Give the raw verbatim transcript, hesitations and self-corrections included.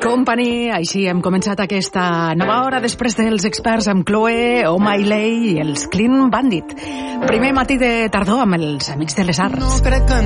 Company, així hem començat aquesta nova hora després dels experts amb Chloe, O'Malley i els Clean Bandit. Primer matí de tardor amb els Amics de les Arts. No crec que